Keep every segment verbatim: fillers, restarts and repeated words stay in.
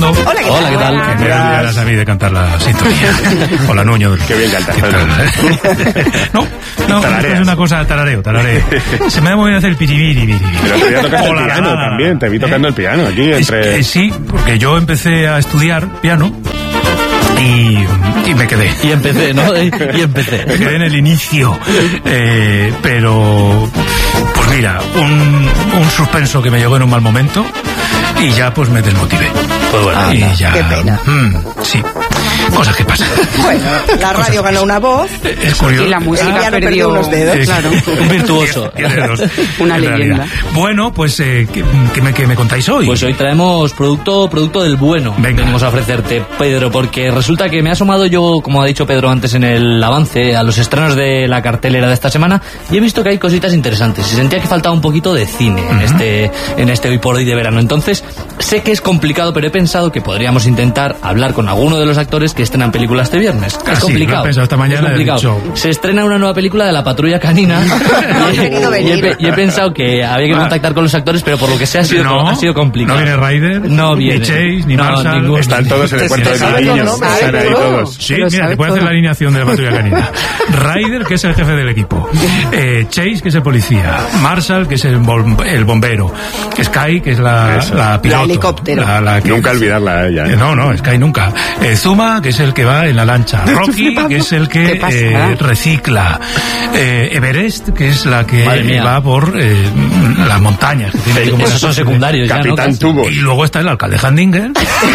Nuño. Hola, ¿qué, Hola, ¿qué tal? Que me olvidaras a mí de cantar la sintonía. Hola, Nuño. Qué bien cantas. No, no, es una cosa, tarareo, tarareo. Se me da muy bien hacer el piribiri. Pero tú ya tocaste el piano también, te vi tocando el piano aquí entre... Es, eh, sí, porque yo empecé a estudiar piano y, y me quedé. Y empecé, ¿no? Y empecé. Me quedé en el inicio. Eh, pero, pues mira, un, un suspenso que me llegó en un mal momento y ya pues me desmotivé. Pues bueno, ah, y no, ya, qué pena. Mm, sí, cosas que pasan. Bueno, la radio ganó una voz. Es curioso. Y la música El piano perdió perdió unos dedos. Eh, Claro. un virtuoso. Tiene dedos, Una en realidad. leyenda. Bueno, pues, eh, ¿qué, qué me, qué me contáis hoy? Pues hoy traemos producto producto del bueno. Venga. Venimos a ofrecerte, Pedro, porque resulta que me he asomado yo, como ha dicho Pedro antes en el avance, a los estrenos de la cartelera de esta semana y he visto que hay cositas interesantes. Y sentía que faltaba un poquito de cine en, este, en este hoy por hoy de verano. Entonces, sé que es complicado, pero he pensado que podríamos intentar hablar con alguno de los actores que estrenan películas este viernes. Ah, es sí, complicado. lo he pensado esta mañana, Es complicado. he dicho- Se estrena una nueva película de la Patrulla Canina No y, he querido y he, venir. pe- y he pensado que había que contactar con los actores, pero por lo que sea ha sido, no, ha sido complicado. No viene Ryder, No viene. ni Chase, ni No, Marshall. ninguno. Están todos en el cuento de sabes niños. los nombres, Están ahí seguro. todos. Sí, Pero mira, sabe te puede hacer todo. la alineación de la patrulla canina. Ryder, que es el jefe del equipo. Eh, Chase, que es el policía. Marshall, que es el, bom- el bombero. Sky, que es la, Eso. la piloto. La helicóptero. La- la que- Nunca olvidarla a ella. Eh, ¿eh? No, no, Sky nunca. Eh, Zuma, que es el que va en la lancha. Rocky, que es el Qué que pasada. eh, recicla. Eh, Everest, que es la que Madre mía. va por eh, las montañas. Que tiene ahí como Esos una son especie de- secundarios ya, ¿no? Capitán Casi. Tubo. Y luego está el alcalde Handinger.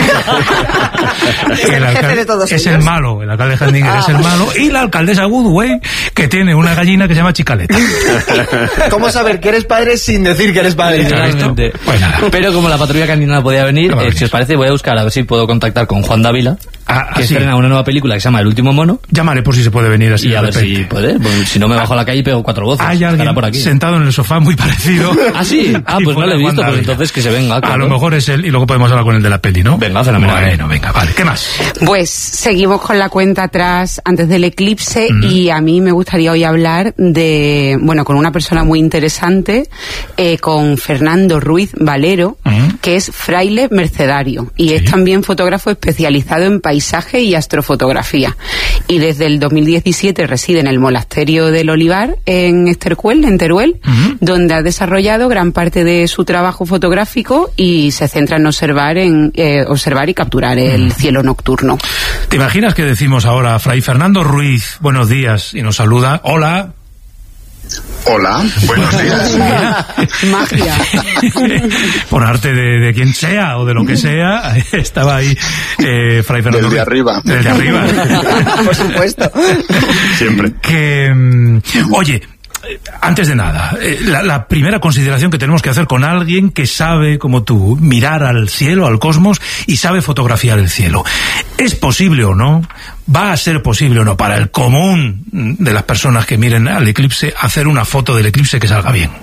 Que el Jefe alcalde de todos es ellos. el malo, el alcalde Handinger Ah. es el malo. Y la alcaldesa Woodway, que tiene una gallina que se llama Chicaleta. ¿Cómo saber que eres padre sin decir que eres padre? Literalmente. Pues nada. Pero como la patrulla canina no podía venir, No va a eh, venir. si os parece voy a buscar a ver si puedo contactar con Juan Dávila, Ah, que ah, sí. estrena una nueva película que se llama El último mono, Llámale por si se puede venir así y a de ver si repente. puede. Bueno, si no me bajo a la calle y pego cuatro voces. Hay Estará alguien por aquí. sentado en el sofá muy parecido. Ah, sí. Ah, Y pues no pone lo he Juan visto, pues Dávila. entonces que se venga. A claro. lo mejor es él y luego podemos hablar con el de la peli, ¿no? Venga, fenomenal. Bueno, venga, vale. ¿Qué más? Pues seguimos con la cuenta atrás antes del eclipse y a mí me gustaría hoy hablar de, bueno, con una persona muy interesante, eh, con Fernando Ruiz Valero, Ujú. que es fraile mercedario y Sí. es también fotógrafo especializado en paisaje y astrofotografía. Y desde el dos mil diecisiete reside en el monasterio del Olivar en Estercuel, en Teruel, Ujú. donde ha desarrollado gran parte de su trabajo fotográfico y se centra en observar, en, eh, observar y capturar el cielo nocturno. ¿Te imaginas que decimos ahora, Fray Fernando Ruiz, buenos días, y nos saluda? Hola. Hola, buenos días. Magia. Por arte de, de quien sea o de lo que sea, estaba ahí eh, Fray Fernando Del de Ruiz. arriba. Del de arriba. Por supuesto. Siempre. Que, mm, oye, eh, antes de nada, eh, la, la primera consideración que tenemos que hacer con alguien que sabe, como tú, mirar al cielo, al cosmos, y sabe fotografiar el cielo. ¿Es posible o no? ¿Va a ser posible o no para el común de las personas que miren al eclipse hacer una foto del eclipse que salga bien?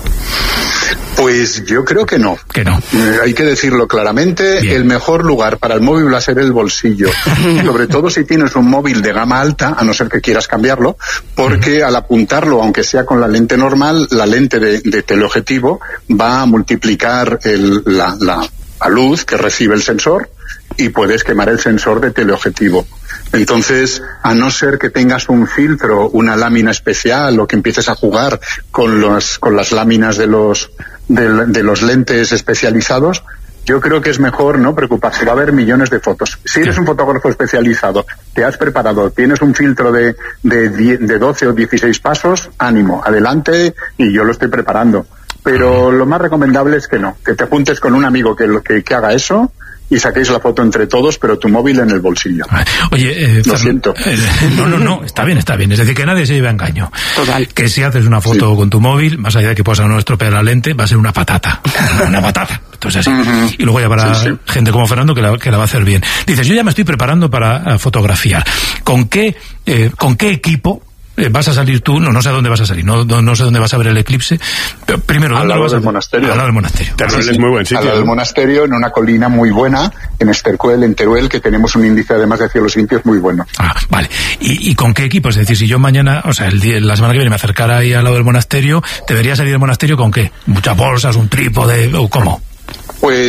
Pues yo creo que no. Que no. Eh, hay que decirlo claramente, Bien. el mejor lugar para el móvil va a ser el bolsillo. Sobre todo si tienes un móvil de gama alta, a no ser que quieras cambiarlo, porque al apuntarlo, aunque sea con la lente normal, la lente de, de teleobjetivo va a multiplicar el, la, la, la luz que recibe el sensor y puedes quemar el sensor de teleobjetivo. Entonces, a no ser que tengas un filtro, una lámina especial o que empieces a jugar con los, con las láminas de los, de, de los lentes especializados, yo creo que es mejor no preocuparse. Va a haber millones de fotos. Si eres un fotógrafo especializado, te has preparado, tienes un filtro de, de, diez, de doce o dieciséis pasos, ánimo, adelante, y yo lo estoy preparando. Pero lo más recomendable es que no, que te juntes con un amigo que, que, que haga eso, y saquéis la foto entre todos, pero tu móvil en el bolsillo. Oye, eh, Lo Fern- siento. eh, no, no, no, está bien, está bien. Es decir, que nadie se lleve a engaño. Total. Que si haces una foto Sí. con tu móvil, más allá de que puedas no estropear la lente, va a ser una patata. Una patata. Entonces así. Ujú. Y luego ya para Sí, sí. gente como Fernando que la, que la va a hacer bien. Dices, yo ya me estoy preparando para uh, fotografiar. ¿Con qué, eh, con qué equipo eh, vas a salir tú? No, no sé a dónde vas a salir, no, no, no sé dónde vas a ver el eclipse. Pero primero, Al ¿dónde lado lo vas a del ver? monasterio. Al lado del monasterio. Teruel Sí, es sí. muy buen sitio. Al lado del ¿no? monasterio, en una colina muy buena, en Estercuel, en Teruel, que tenemos un índice además de cielos limpios muy bueno. Ah, vale. ¿Y, ¿Y con qué equipo? Es decir, si yo mañana, o sea, el día, la semana que viene me acercara ahí al lado del monasterio, ¿debería salir del monasterio con qué? ¿Muchas bolsas, un trípode o cómo? Pues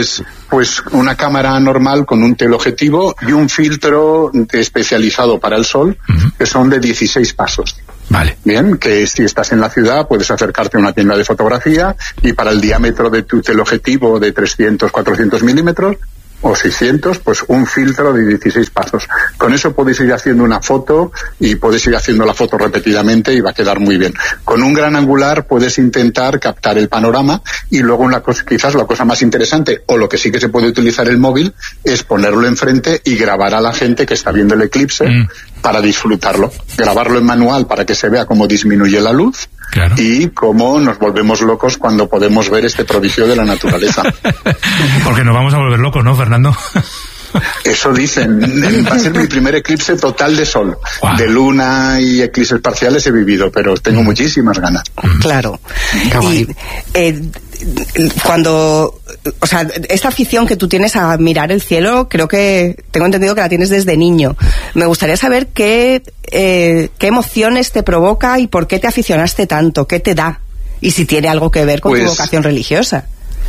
pues una cámara normal con un teleobjetivo y un filtro especializado para el sol, uh-huh. que son de dieciséis pasos. Vale. Bien, que si estás en la ciudad puedes acercarte a una tienda de fotografía y para el diámetro de tu teleobjetivo de trescientos, cuatrocientos milímetros o seiscientos, pues un filtro de dieciséis pasos. Con eso puedes ir haciendo una foto y puedes ir haciendo la foto repetidamente y va a quedar muy bien. Con un gran angular puedes intentar captar el panorama y luego una cosa, quizás la cosa más interesante, o lo que sí que se puede utilizar el móvil, es ponerlo enfrente y grabar a la gente que está viendo el eclipse mm. para disfrutarlo. Grabarlo en manual para que se vea cómo disminuye la luz. Claro. Y cómo nos volvemos locos cuando podemos ver este prodigio de la naturaleza. Porque nos vamos a volver locos, ¿no, Fernando? Eso dicen. Va a ser mi primer eclipse total de sol. Wow. De luna y eclipses parciales he vivido, pero tengo mm. muchísimas ganas. Claro. Y, eh, cuando, o sea, esta afición que tú tienes a mirar el cielo, creo que tengo entendido que la tienes desde niño. Me gustaría saber qué, eh, qué emociones te provoca y por qué te aficionaste tanto, qué te da, y si tiene algo que ver con pues, tu vocación religiosa.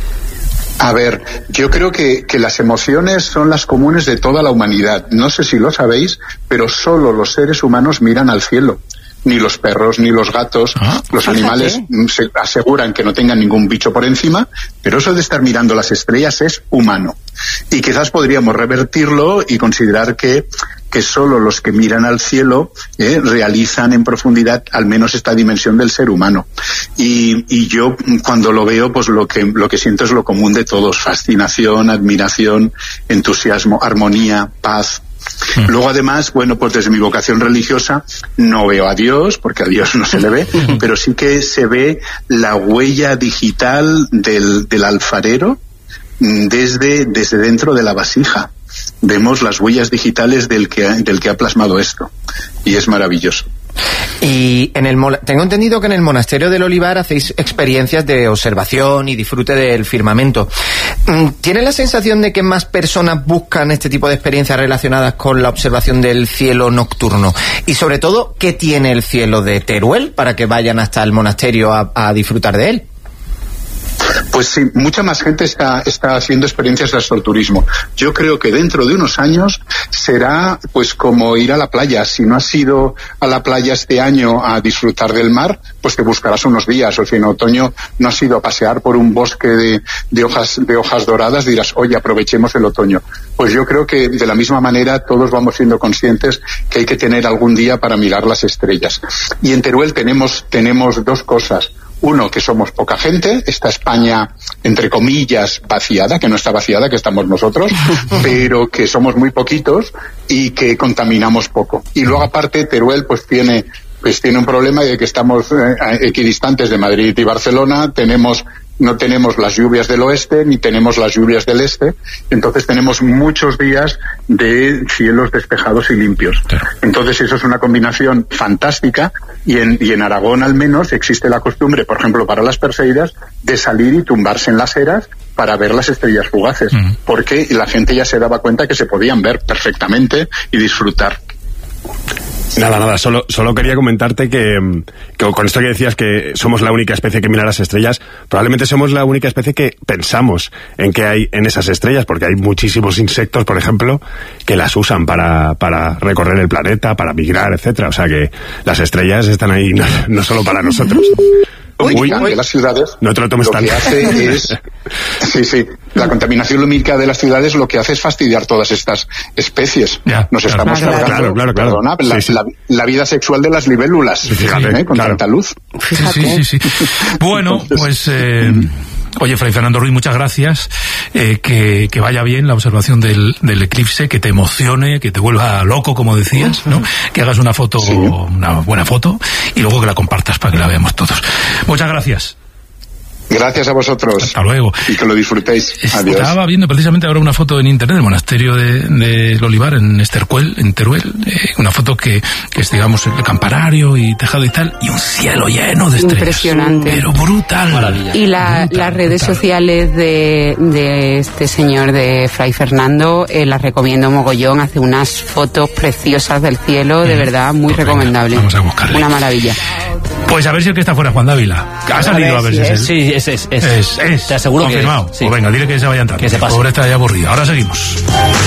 A ver, yo creo que, que las emociones son las comunes de toda la humanidad. No sé si lo sabéis, pero solo los seres humanos miran al cielo. Ni los perros, ni los gatos, ah, los fíjate. Animales se aseguran que no tengan ningún bicho por encima, pero eso de estar mirando las estrellas es humano. Y quizás podríamos revertirlo y considerar que, que solo los que miran al cielo eh, realizan en profundidad al menos esta dimensión del ser humano. Y, y yo cuando lo veo, pues lo que, lo que siento es lo común de todos: fascinación, admiración, entusiasmo, armonía, paz. Mm. Luego además, bueno, pues desde mi vocación religiosa no veo a Dios, porque a Dios no se le ve, pero sí que se ve la huella digital del, del alfarero desde, desde dentro de la vasija. Vemos las huellas digitales del que, del que ha plasmado esto, y es maravilloso. Y en el tengo entendido que en el monasterio del Olivar hacéis experiencias de observación y disfrute del firmamento. ¿Tienes la sensación de que más personas buscan este tipo de experiencias relacionadas con la observación del cielo nocturno? Y sobre todo, ¿qué tiene el cielo de Teruel para que vayan hasta el monasterio a, a disfrutar de él? Pues sí, mucha más gente está, está haciendo experiencias de astroturismo. Yo creo que dentro de unos años será pues como ir a la playa. Si no has ido a la playa este año a disfrutar del mar, pues te buscarás unos días. O si en otoño no has ido a pasear por un bosque de, de hojas, de hojas doradas, dirás, oye, aprovechemos el otoño. Pues yo creo que de la misma manera todos vamos siendo conscientes que hay que tener algún día para mirar las estrellas. Y en Teruel tenemos, tenemos dos cosas. Uno, que somos poca gente, esta España, entre comillas, vaciada, que no está vaciada, que estamos nosotros, pero que somos muy poquitos y que contaminamos poco. Y luego, aparte, Teruel, pues tiene, pues tiene un problema de que estamos eh, equidistantes de Madrid y Barcelona, tenemos no tenemos las lluvias del oeste ni tenemos las lluvias del este, entonces tenemos muchos días de cielos despejados y limpios. Entonces eso es una combinación fantástica y en, y en Aragón al menos existe la costumbre, por ejemplo para las Perseidas, de salir y tumbarse en las eras para ver las estrellas fugaces, mm. porque la gente ya se daba cuenta que se podían ver perfectamente y disfrutar. Nada, nada, solo, solo quería comentarte que, que con esto que decías que somos la única especie que mira las estrellas, probablemente somos la única especie que pensamos en qué hay en esas estrellas, porque hay muchísimos insectos, por ejemplo, que las usan para, para recorrer el planeta, para migrar, etcétera. O sea que las estrellas están ahí no, no solo para nosotros. Uy, uy, de las ciudades, no te lo tomes lo tanto. que hace es, sí, sí, la contaminación lumínica de las ciudades lo que hace es fastidiar todas estas especies. Ya, Nos claro, estamos claro, cargando, claro, claro, perdona, sí, la, sí. La, la vida sexual de las libélulas, fíjate, ¿eh? Con claro. tanta luz. Sí, sí, sí, sí. Bueno, Entonces, pues... Eh... Oye, Fray Fernando Ruiz, muchas gracias, eh, que, que vaya bien la observación del, del eclipse, que te emocione, que te vuelva loco, como decías, ¿no? Que hagas una foto, sí. una buena foto, y luego que la compartas para que la veamos todos. Muchas gracias. Gracias a vosotros. Hasta luego. Y que lo disfrutéis. Adiós. Estaba viendo precisamente ahora una foto en internet del monasterio de, de el Olivar en Estercuel, en Teruel, eh, una foto que, que es, digamos, el campanario y tejado y tal, y un cielo lleno de estrellas. Impresionante. Pero brutal. Maravilla. Y la, brutal, las redes brutal. sociales de, de este señor, de Fray Fernando, eh, las recomiendo mogollón, hace unas fotos preciosas del cielo, de verdad, muy pues recomendable. Venga, vamos a buscarle. Una maravilla. Pues a ver si el que está fuera Juan Dávila. Ha salido a ver si es él. Sí, Es, es, es. Es, es. Te aseguro confirmado. que... Sí. Pues venga, dile que se vaya entrando. Que se pase. Pobre está ya aburrido. Ahora seguimos.